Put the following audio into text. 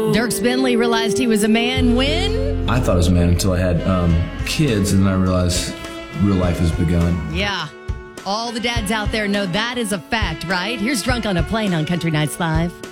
Dierks Bentley realized he was a man when? I thought I was a man until I had kids, and then I realized real life has begun. Yeah. All the dads out there know that is a fact, right? Here's Drunk on a Plane on Country Nights Live.